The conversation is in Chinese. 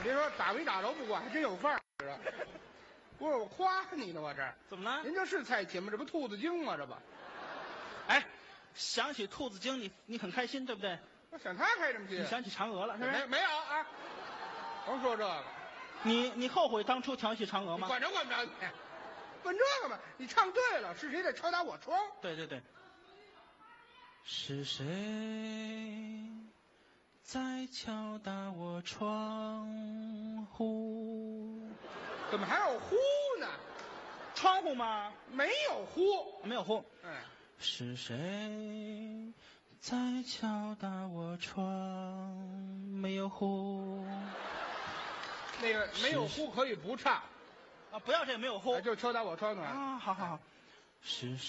你别说打没打着不管，还真有范儿。不是我夸你呢，我这怎么了？ 您这是菜品吗？这不兔子精吗？这不， 哎，想起兔子精，你很开心，对不对？ 我想他开什么心？ 你想起嫦娥了，是不是？ 没有啊？甭说这个， 你后悔当初调戏嫦娥吗？ 管不着你？问这个嘛？你唱对了，是谁在敲打我窗？ 对对对。是谁在敲打我窗户？ 怎么还有呼呢？ 窗户吗？ 没有呼， 没有呼。 哎， 是谁在敲打我窗？没有呼。 那个没有呼可以不唱啊，不要这个没有呼， 就敲打我窗呢。 啊，好好好，是